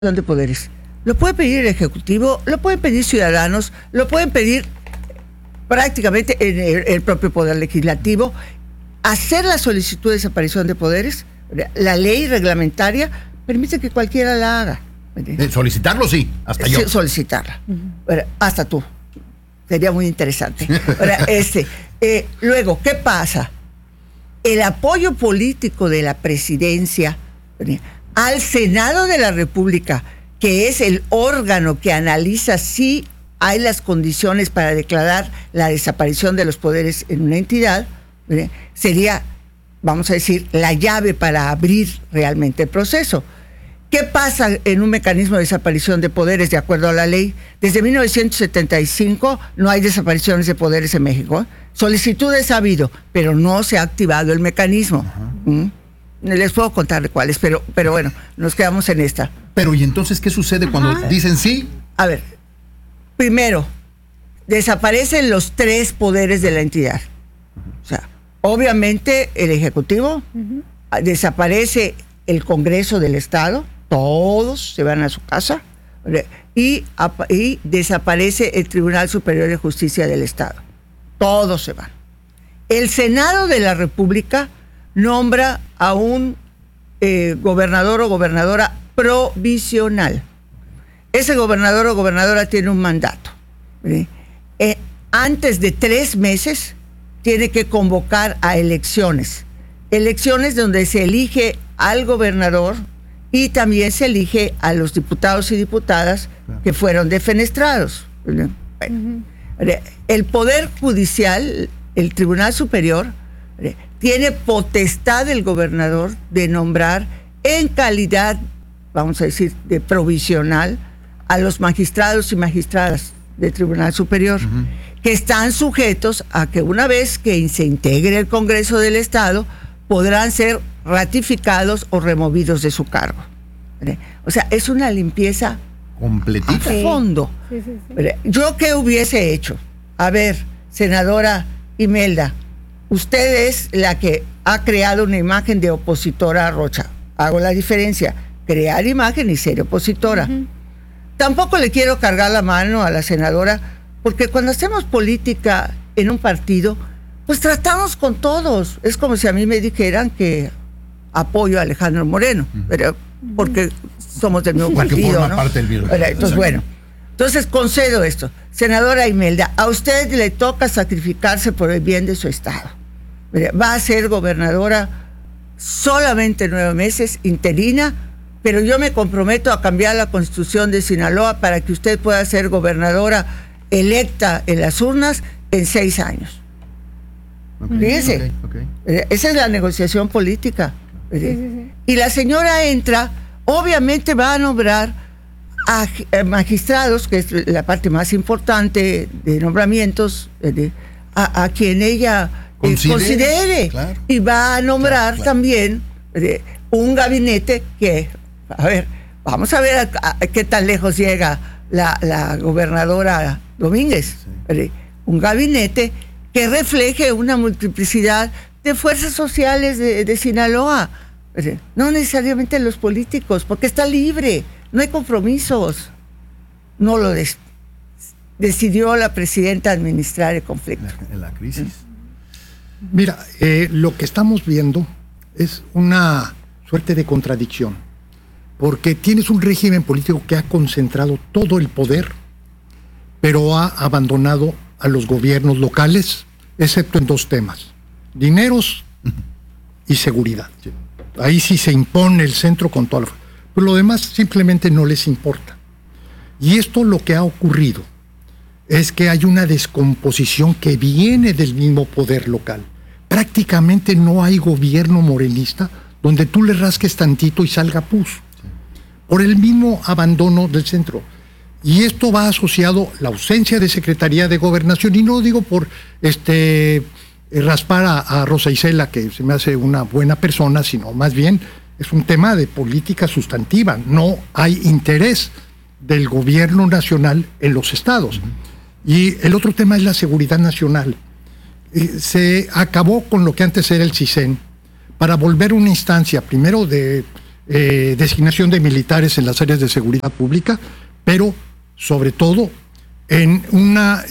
de poderes. Lo puede pedir el Ejecutivo, lo pueden pedir ciudadanos, lo pueden pedir prácticamente el propio Poder Legislativo. Hacer la solicitud de desaparición de poderes, la ley reglamentaria permite que cualquiera la haga. Solicitarlo, sí, hasta yo. Solicitarla. Hasta tú. Sería muy interesante. Luego, ¿qué pasa? El apoyo político de la presidencia al Senado de la República, que es el órgano que analiza si hay las condiciones para declarar la desaparición de los poderes en una entidad, sería, vamos a decir, la llave para abrir realmente el proceso. ¿Qué pasa en un mecanismo de desaparición de poderes de acuerdo a la ley? Desde 1975 no hay desapariciones de poderes en México. Solicitudes ha habido, pero no se ha activado el mecanismo. Les puedo contar de cuáles, pero bueno, nos quedamos en esta. Pero ¿y entonces qué sucede cuando dicen sí? A ver, primero, desaparecen los 3 poderes de la entidad. O sea, obviamente el Ejecutivo, desaparece el Congreso del Estado, todos se van a su casa, y desaparece el Tribunal Superior de Justicia del Estado. Todos se van. El Senado de la República nombra a un gobernador o gobernadora provisional. Ese gobernador o gobernadora tiene un mandato. Antes de 3 meses tiene que convocar a elecciones. Elecciones donde se elige al gobernador y también se elige a los diputados y diputadas que fueron defenestrados. Bueno, el Poder Judicial, el Tribunal Superior, tiene potestad del gobernador de nombrar en calidad, vamos a decir, de provisional a los magistrados y magistradas del Tribunal Superior, que están sujetos a que una vez que se integre el Congreso del Estado, podrán ser ratificados o removidos de su cargo. O sea, es una limpieza completita. A fondo. Sí. ¿Yo qué hubiese hecho? A ver, senadora Imelda, usted es la que ha creado una imagen de opositora a Rocha. Hago la diferencia, crear imagen y ser opositora. Tampoco le quiero cargar la mano a la senadora, porque cuando hacemos política en un partido, pues tratamos con todos. Es como si a mí me dijeran que apoyo a Alejandro Moreno, pero porque somos del mismo partido, forma, ¿no? Parte del virus. Entonces, bueno, entonces concedo esto. Senadora Imelda, a usted le toca sacrificarse por el bien de su estado. Va a ser gobernadora solamente 9 meses, interina, pero yo me comprometo a cambiar la Constitución de Sinaloa para que usted pueda ser gobernadora electa en las urnas en 6 años. Fíjese, esa es la negociación política. Sí. Y la señora entra, obviamente va a nombrar a magistrados, que es la parte más importante de nombramientos, a quien ella considere. Claro. Y va a nombrar también un gabinete que, a ver, vamos a ver a qué tan lejos llega la gobernadora Domínguez. Sí. Un gabinete que refleje una multiplicidad de fuerzas sociales de Sinaloa. No necesariamente los políticos, porque está libre, no hay compromisos. No lo decidió la presidenta administrar el conflicto. En la crisis. Mira, lo que estamos viendo es una suerte de contradicción, porque tienes un régimen político que ha concentrado todo el poder, pero ha abandonado a los gobiernos locales, excepto en 2 temas: dineros y seguridad. Sí. Ahí sí se impone el centro con toda la fuerza. Pero lo demás simplemente no les importa. Y esto lo que ha ocurrido es que hay una descomposición que viene del mismo poder local. Prácticamente no hay gobierno morenista donde tú le rasques tantito y salga pus. Sí. Por el mismo abandono del centro. Y esto va asociado a la ausencia de Secretaría de Gobernación, y no lo digo por raspar a Rosa Isela, que se me hace una buena persona, sino más bien es un tema de política sustantiva. No hay interés del gobierno nacional en los estados. Y el otro tema es la seguridad nacional. Se acabó con lo que antes era el CISEN para volver una instancia, primero de designación de militares en las áreas de seguridad pública, pero sobre todo en una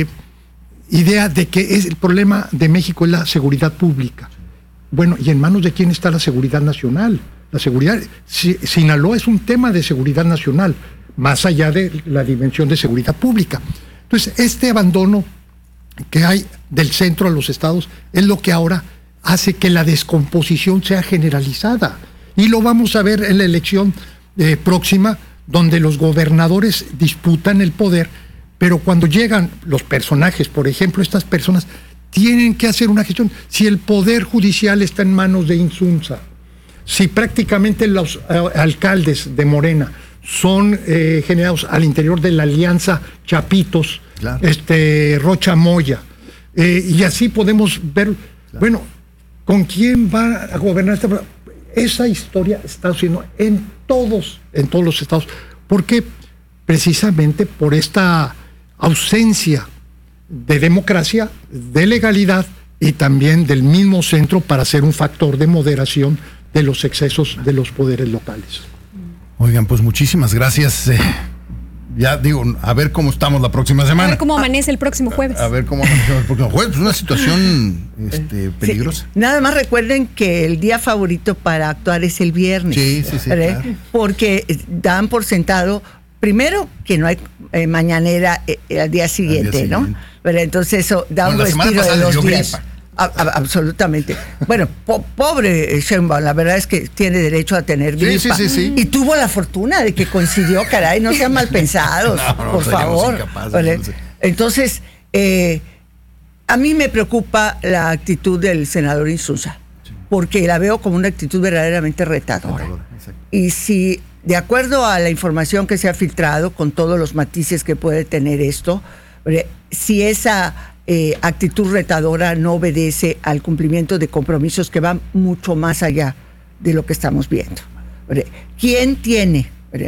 idea de que el problema de México es la seguridad pública. Bueno, ¿y en manos de quién está la seguridad nacional? La seguridad, Sinaloa es un tema de seguridad nacional, más allá de la dimensión de seguridad pública. Entonces, este abandono que hay del centro a los estados es lo que ahora hace que la descomposición sea generalizada. Y lo vamos a ver en la elección próxima, donde los gobernadores disputan el poder, pero cuando llegan los personajes, por ejemplo, estas personas tienen que hacer una gestión. Si el poder judicial está en manos de Insunza, si prácticamente los alcaldes de Morena son generados al interior de la alianza Chapitos, claro, Rocha Moya, y así podemos ver, claro, bueno, ¿con quién va a gobernar esta? Esa historia está sucediendo en todos los estados. ¿Por qué? Precisamente por esta ausencia de democracia, de legalidad y también del mismo centro para ser un factor de moderación de los excesos de los poderes locales. Oigan, pues muchísimas gracias. Ya digo, a ver cómo estamos la próxima semana. A ver cómo amanece el próximo jueves. A ver cómo amanece el próximo jueves. Pues una situación peligrosa. Sí, nada más recuerden que el día favorito para actuar es el viernes. Sí, claro. Porque dan por sentado, primero, que no hay mañanera al día siguiente, ¿no? Pero entonces eso da un respiro de 2 días. Absolutamente. Bueno, pobre Sheinbaum, la verdad es que tiene derecho a tener gripa. Sí. Y tuvo la fortuna de que coincidió, caray, no sean mal pensados, por favor. ¿Vale? Entonces, a mí me preocupa la actitud del senador Insunza, porque la veo como una actitud verdaderamente retadora. Y si, de acuerdo a la información que se ha filtrado, con todos los matices que puede tener esto, si esa actitud retadora no obedece al cumplimiento de compromisos que van mucho más allá de lo que estamos viendo. ¿Quién tiene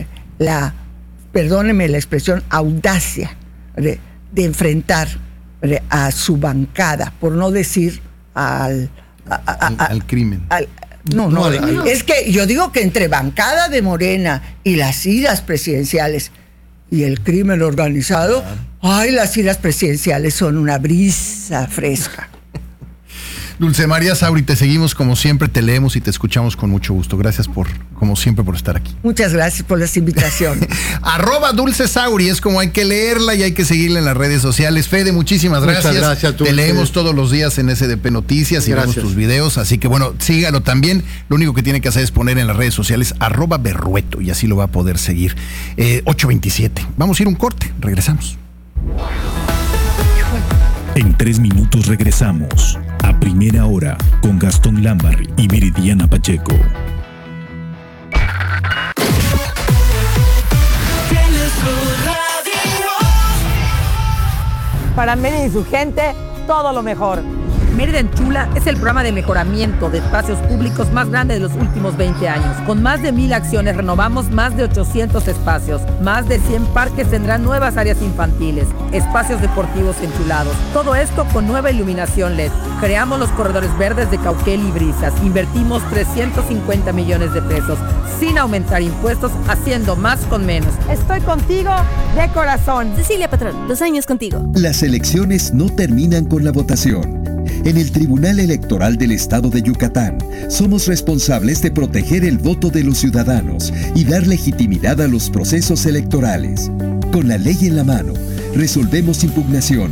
perdóneme la expresión, audacia de enfrentar a su bancada, por no decir al crimen? Es que yo digo que entre bancada de Morena y las iras presidenciales y el crimen organizado, ay, las iras presidenciales son una brisa fresca. Dulce María Sauri, te seguimos como siempre, te leemos y te escuchamos con mucho gusto. Gracias como siempre, por estar aquí. Muchas gracias por las invitaciones. @Dulce Sauri, es como hay que leerla y hay que seguirla en las redes sociales. Fede, muchísimas gracias. Muchas gracias, Dulce. Te leemos todos los días en SDP Noticias y vemos tus videos, así que bueno, sígalo también. Lo único que tiene que hacer es poner en las redes sociales @Berrueto y así lo va a poder seguir. 8:27. Vamos a ir un corte, regresamos. En 3 minutos regresamos a Primera Hora con Gastón Lambarri y Viridiana Pacheco. Para Mérida y su gente, todo lo mejor. Mérida en Chula es el programa de mejoramiento de espacios públicos más grande de los últimos 20 años. Con más de 1,000 acciones renovamos más de 800 espacios. Más de 100 parques tendrán nuevas áreas infantiles, espacios deportivos enchulados. Todo esto con nueva iluminación LED. Creamos los corredores verdes de Cauquel y Brisas. Invertimos 350 millones de pesos sin aumentar impuestos, haciendo más con menos. Estoy contigo de corazón. Cecilia Patrón, 2 años contigo. Las elecciones no terminan con la votación. En el Tribunal Electoral del Estado de Yucatán, somos responsables de proteger el voto de los ciudadanos y dar legitimidad a los procesos electorales. Con la ley en la mano, resolvemos impugnaciones.